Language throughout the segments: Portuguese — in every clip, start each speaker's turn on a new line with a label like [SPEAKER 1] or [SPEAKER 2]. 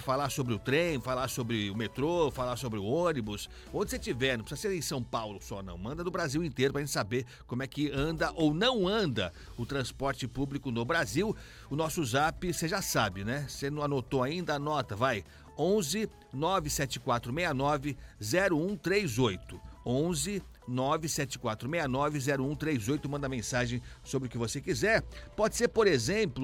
[SPEAKER 1] falar sobre o trem, falar sobre o metrô, falar sobre o ônibus, onde você estiver, não precisa ser em São Paulo só não, manda do Brasil inteiro pra gente saber como é que anda ou não anda o transporte público no Brasil. O nosso zap, você já sabe, né? Você não anotou ainda, anota, vai, 11 97469 0138. 11 97469 0138, manda mensagem sobre o que você quiser. Pode ser, por exemplo,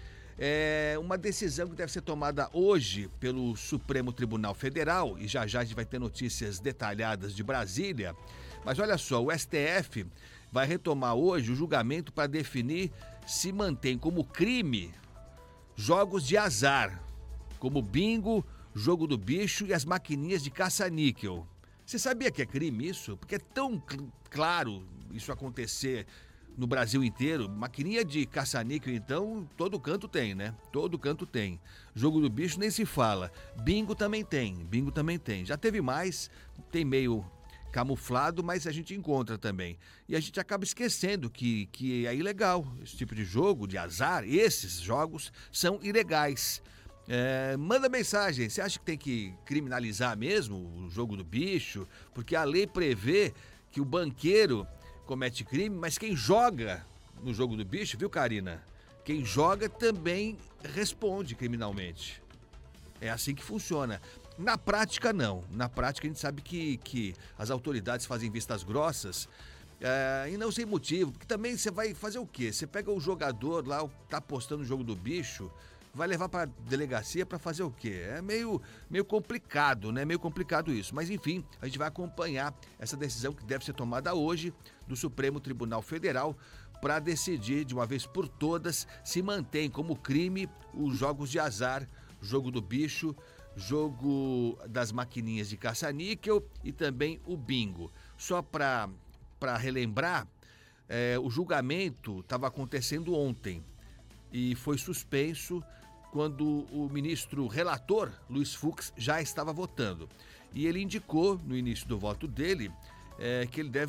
[SPEAKER 1] uma decisão que deve ser tomada hoje pelo Supremo Tribunal Federal, e já já a gente vai ter notícias detalhadas de Brasília. Mas olha só, o STF vai retomar hoje o julgamento para definir se mantém como crime jogos de azar, como bingo, jogo do bicho e as maquininhas de caça-níquel. Você sabia que é crime isso? Porque é tão claro isso acontecer no Brasil inteiro. Maquininha de caça-níquel, então, todo canto tem, né? Todo canto tem. Jogo do bicho nem se fala. Bingo também tem, bingo também tem. Já teve mais, tem meio camuflado, mas a gente encontra também. E a gente acaba esquecendo que é ilegal esse tipo de jogo, de azar. Esses jogos são ilegais. Manda mensagem, você acha que tem que criminalizar mesmo o jogo do bicho? Porque a lei prevê que o banqueiro comete crime, mas quem joga no jogo do bicho, viu, Karina? Quem joga também responde criminalmente. É assim que funciona. Na prática, não. Na prática, a gente sabe que as autoridades fazem vistas grossas, e não sem motivo, porque também você vai fazer o quê? Você pega o jogador lá, tá apostando no jogo do bicho, vai levar para delegacia para fazer o quê? É meio complicado, né? Meio complicado isso. Mas enfim, a gente vai acompanhar essa decisão que deve ser tomada hoje do Supremo Tribunal Federal para decidir de uma vez por todas se mantém como crime os jogos de azar, jogo do bicho, jogo das maquininhas de caça-níquel e também o bingo. Só para relembrar, o julgamento estava acontecendo ontem e foi suspenso quando o ministro relator, Luiz Fux, já estava votando. E ele indicou, no início do voto dele, que ele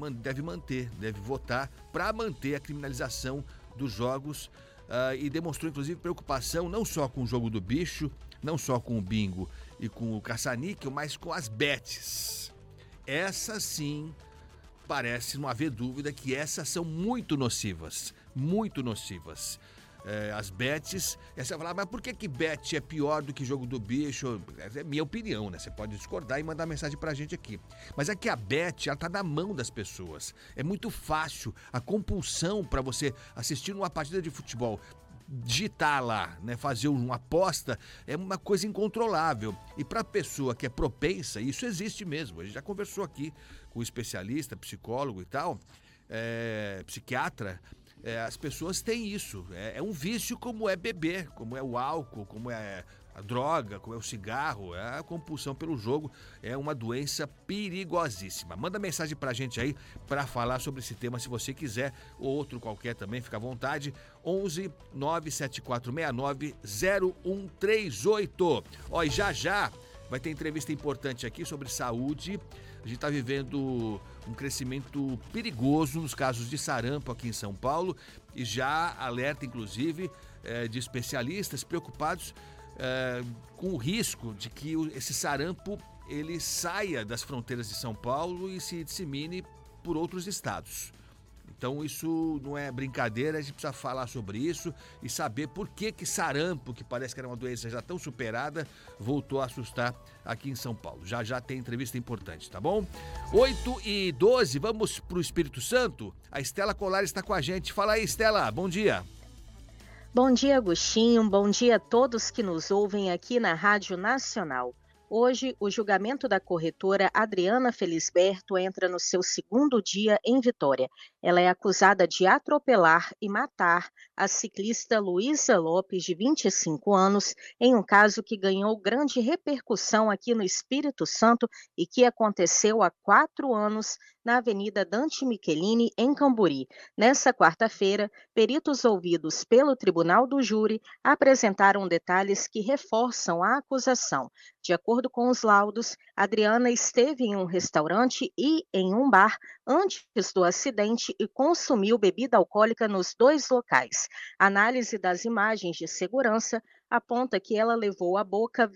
[SPEAKER 1] deve votar para manter a criminalização dos jogos, e demonstrou, inclusive, preocupação não só com o jogo do bicho, não só com o bingo e com o caça-níquel, mas com as bets. Essas sim, parece não haver dúvida que essas são muito nocivas, muito nocivas. As bets, você vai falar, mas por que bet é pior do que jogo do bicho? Essa é minha opinião, né? Você pode discordar e mandar mensagem pra gente aqui. Mas é que a bet, ela tá na mão das pessoas. É muito fácil, a compulsão para você assistir uma partida de futebol, digitar lá, né, fazer uma aposta, é uma coisa incontrolável. E para a pessoa que é propensa, isso existe mesmo. A gente já conversou aqui com especialista, psicólogo e tal, psiquiatra. As pessoas têm isso. É um vício como é beber, como é o álcool, como é a droga, como é o cigarro. A compulsão pelo jogo é uma doença perigosíssima. Manda mensagem pra gente aí para falar sobre esse tema se você quiser, ou outro qualquer também, fica à vontade. 11 97469 0138. Ó, e já vai ter entrevista importante aqui sobre saúde. A gente está vivendo um crescimento perigoso nos casos de sarampo aqui em São Paulo e já alerta, inclusive, de especialistas preocupados com o risco de que esse sarampo ele saia das fronteiras de São Paulo e se dissemine por outros estados. Então isso não é brincadeira, a gente precisa falar sobre isso e saber por que sarampo, que parece que era uma doença já tão superada, voltou a assustar aqui em São Paulo. Já tem entrevista importante, tá bom? 8h12, vamos pro Espírito Santo? A Estela Colares está com a gente. Fala aí, Estela, bom dia.
[SPEAKER 2] Bom dia, Agostinho. Bom dia a todos que nos ouvem aqui na Rádio Nacional. Hoje, o julgamento da corretora Adriana Felisberto entra no seu segundo dia em Vitória. Ela é acusada de atropelar e matar a ciclista Luísa Lopes, de 25 anos, em um caso que ganhou grande repercussão aqui no Espírito Santo e que aconteceu há 4 anos na Avenida Dante Michelini, em Camburi. Nessa quarta-feira, peritos ouvidos pelo Tribunal do Júri apresentaram detalhes que reforçam a acusação. De acordo com os laudos, Adriana esteve em um restaurante e em um bar antes do acidente e consumiu bebida alcoólica nos 2 locais. A análise das imagens de segurança aponta que ela levou à boca